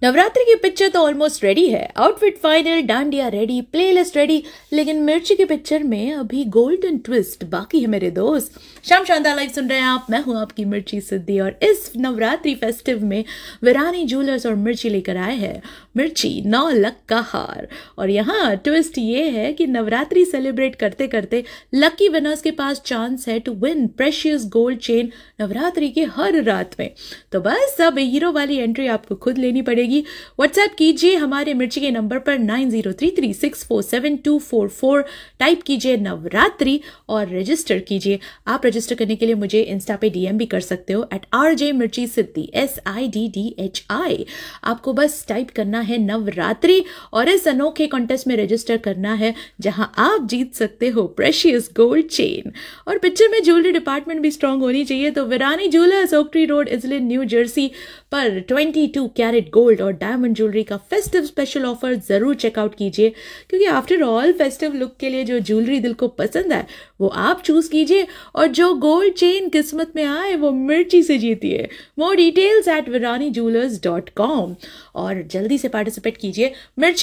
नवरात्रि की पिक्चर तो almost ready है। Outfit final, dandiya ready, playlist ready, लेकिन मिर्ची की पिक्चर में अभी गोल्डन ट्विस्ट बाकी है मेरे दोस्त। शाम शानदार लाइव सुन रहे हैं आप, मैं हूं आपकी मिर्ची सिद्धि और इस नवरात्रि फेस्टिव में वीरानी ज्वेलर्स और मिर्ची लेकर आए हैं मिर्ची 9 लाख का हार। और यहाँ ट्विस्ट ये है कि नवरात्रि सेलिब्रेट करते करते लकी विनर्स के पास चांस है to win precious gold chain Navratri के हर रात में। तो बस अब हीरो वाली एंट्री आपको खुद लेनी पड़ेगी। व्हाट्सएप कीजिए हमारे मिर्ची के नंबर पर 9033647244, टाइप कीजिए नवरात्रि और रजिस्टर कीजिए। आप रजिस्टर करने के लिए मुझे इंस्टा पे डीएम भी कर सकते हो @RJ मिर्ची सिद्धि SIDDHI। आपको बस टाइप करना है नवरात्रि और इस अनोखे कॉन्टेस्ट में रजिस्टर करना है जहां आप जीत सकते हो प्रेशियस गोल्ड चेन। और पिक्चर में ज्वेलरी डिपार्टमेंट भी स्ट्रांग होनी चाहिए, तो वीरानी jewellers, oak tree road, इजलिन, new Jersey पर 22 कैरेट गोल्ड और डायमंड ज्वेलरी का फेस्टिव स्पेशल ऑफर जरूर चेकआउट कीजिए, क्योंकि आफ्टर ऑल फेस्टिव लुक के लिए जो ज्वेलरी दिल को पसंद है वो आप चूज कीजिए और जो गोल्ड चेन किस्मत में आए वो मिर्ची से जीतिए। मोर डिटेल्स @viranijewelers.com और जल्दी से पार्टिसिपेट कीजिए। मिर्ची